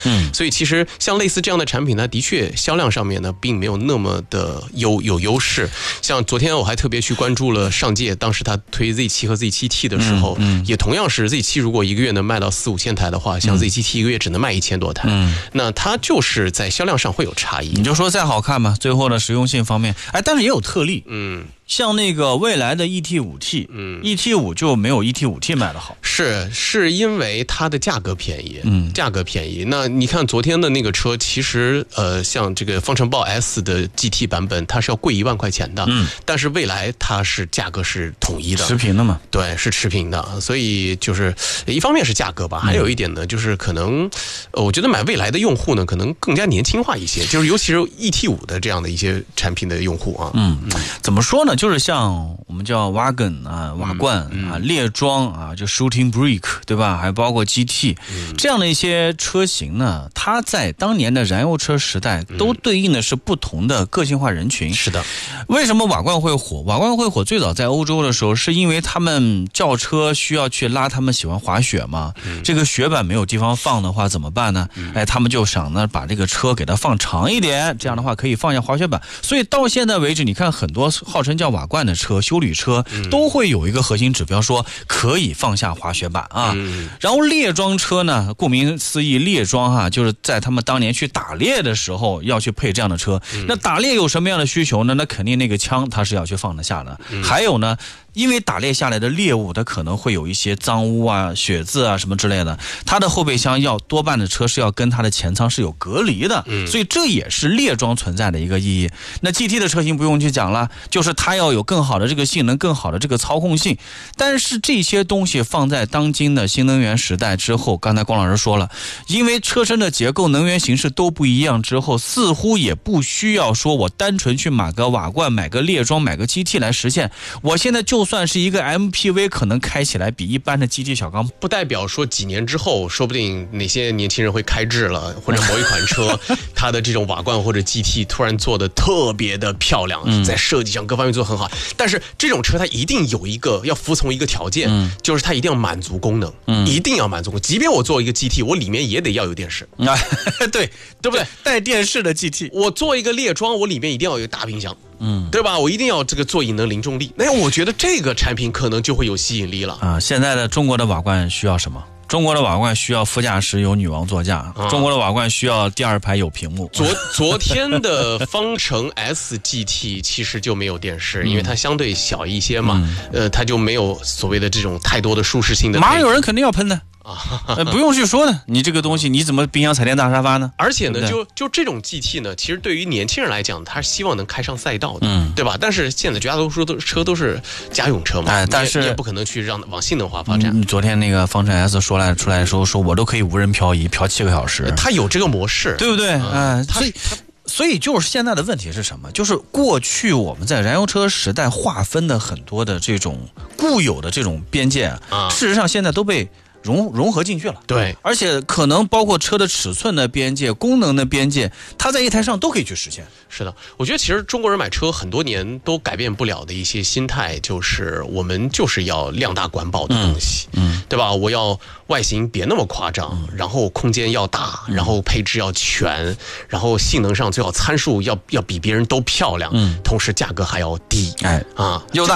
所以其实像类似这样的产品呢，的确销量上面呢并没有那么的有优势。像昨天我还特别去关注了上届，当时他推 Z7 和 Z7T 的时候，也同样是 Z7 如果一个月能卖到4-5千台的话，像 Z7T 一个月只能卖1000多台，那它就是在销量上会有差异。 你就说再好看嘛，最后的实用性方面，但是也有特例，像那个蔚来的 ET5T，ET5 就没有 ET5T 卖的好， 是因为它的价格便宜，价格便宜。那你看昨天的那个车，其实像这个方程豹 S 的 GT 版本，它是要贵1万块钱的，但是蔚来它是价格是统一的， 持平的嘛， 对，是持平的。所以就是一方面是价格吧，还有一点呢，就是可能我觉得买蔚来的用户呢，可能更加年轻化一些，就是尤其是 ET5 的这样的一些产品的用户啊， 怎么说呢？就是像我们叫瓦根啊、瓦罐啊、猎装啊，就 Shooting Brake， 对吧？还包括 GT 这样的一些车型呢，它在当年的燃油车时代都对应的是不同的个性化人群。 是的， 为什么瓦罐会火？瓦罐会火最早在欧洲的时候，是因为他们轿车需要去拉他们喜欢滑雪嘛，这个雪板没有地方放的话怎么办呢？他们就想呢把这个车给它放长一点，这样的话可以放下滑雪板。所以到现在为止，你看很多号称叫瓦罐的车、休旅车都会有一个核心指标，说可以放下滑雪板啊。然后猎装车呢，顾名思义，猎装就是在他们当年去打猎的时候要去配这样的车。那打猎有什么样的需求呢？那肯定那个枪它是要去放得下的。还有呢，因为打猎下来的猎物，它可能会有一些脏污啊、血渍啊什么之类的，它的后备箱多半的车是要跟它的前舱是有隔离的，所以这也是猎装存在的一个意义。那 GT 的车型不用去讲了，就是它要有更好的这个性能，更好的这个操控性。但是这些东西放在当今的新能源时代之后，刚才光老师说了，因为车身的结构、能源形式都不一样之后，似乎也不需要说我单纯去买个瓦罐、买个猎装、买个 GT 来实现。我现在就算是一个 MPV， 可能开起来比一般的 GT 小钢， 不代表说几年之后，说不定哪些年轻人会开智了，或者某一款车它的这种瓦罐或者 GT 突然做的特别的漂亮，在设计上各方面做得很好。但是这种车它一定有一个要服从一个条件，就是它一定要满足功能，一定要满足功能。即便我做一个 GT， 我里面也得要有电视对不对？带电视的 GT， 我做一个猎装，我里面一定要有大冰箱，对吧？我一定要这个座椅能零重力。那我觉得这个产品可能就会有吸引力了啊！现在的中国的瓦罐需要什么？中国的瓦罐需要副驾驶有女王座驾，中国的瓦罐需要第二排有屏幕。 昨天的方程 S GT 其实就没有电视，因为它相对小一些嘛，它就没有所谓的这种太多的舒适性的。 马上有人肯定要喷的。不用去说的，你这个东西你怎么冰箱彩电大沙发呢？ 而且呢，就这种 GT 呢，其实对于年轻人来讲，他是希望能开上赛道的，对吧？但是现在绝大多数车都是家用车嘛， 但是你也不可能去往性能化发展。 昨天那个方程 S 出来的时候，说我都可以无人漂移，漂7个小时， 它有这个模式， 对不对？所以就是现在的问题是什么？就是过去我们在燃油车时代划分的很多的这种固有的这种边界事实上现在都被融合进去了， 对， 而且可能包括车的尺寸的边界、功能的边界，它在一台上都可以去实现。 是的，我觉得其实中国人买车很多年都改变不了的一些心态，就是我们就是要量大管饱的东西，对吧？我要外形别那么夸张，然后空间要大，然后配置要全，然后性能上最好参数要比别人都漂亮，同时价格还要低， 又大